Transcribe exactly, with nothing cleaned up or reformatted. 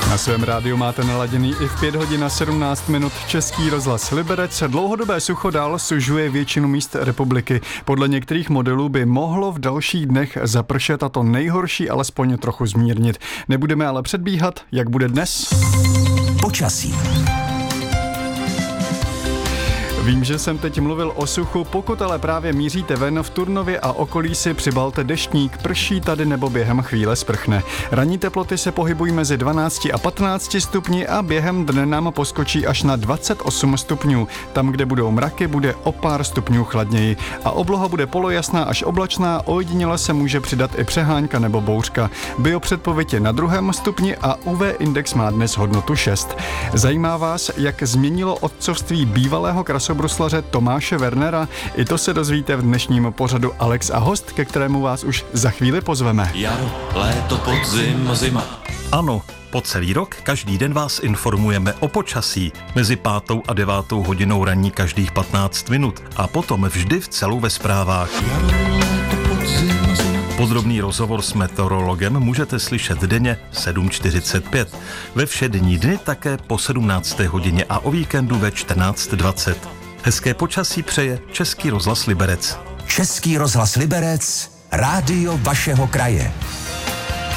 Na svém rádiu máte naladěný i v pět hodin a sedmnáct minut Český rozhlas Liberec. Dlouhodobé sucho dál sužuje většinu míst republiky. Podle některých modelů by mohlo v dalších dnech zapršet a to nejhorší alespoň trochu zmírnit. Nebudeme ale předbíhat, jak bude dnes. Počasí. Vím, že jsem teď mluvil o suchu, pokud ale právě míříte ven v Turnově a okolí si přibalte deštník, prší tady nebo během chvíle sprchne. Ranní teploty se pohybují mezi dvanácti a patnácti stupni a během dne nám poskočí až na dvacet osm stupňů. Tam, kde budou mraky, bude o pár stupňů chladněji a obloha bude polojasná až oblačná, ojediněle se může přidat i přehánka nebo bouřka. Biopředpověď je na druhém stupni a U V index má dnes hodnotu šest. Zajímá vás, jak změnilo otcovství bývalého krasobruslaře Tomáše Wernera? I to se dozvíte v dnešním pořadu Alex a host, ke kterému vás už za chvíli pozveme. Jaro, léto, podzim, zima. Ano, po celý rok každý den vás informujeme o počasí mezi pátou a devátou hodinou ranní každých patnáct minut a potom vždy v celou ve zprávách. Jaro, léto, podzim, zima. Podrobný rozhovor s meteorologem můžete slyšet denně sedm čtyřicet pět. Ve všední dny také po sedmnácté hodině a o víkendu ve čtrnáct dvacet. Hezké počasí přeje Český rozhlas Liberec. Český rozhlas Liberec, rádio vašeho kraje.